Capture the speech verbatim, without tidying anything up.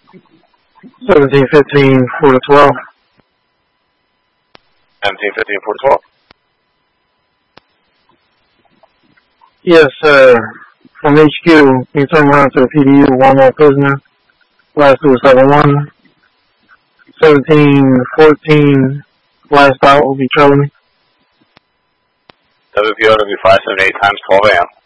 seventeen fifteen, four to twelve. seventeen fifteen, four to twelve. Yes, sir. From H Q, you turn around to the P D U, one more prisoner. Last two seven one. seventeen fourteen, last out will be trailing me. W P O W five seven eight times twelve A M.